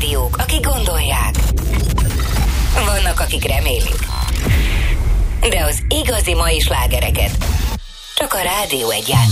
rádiók, akik gondolják. Vannak, akik remélik. De az igazi mai slágereket csak a Rádió 1 játszik.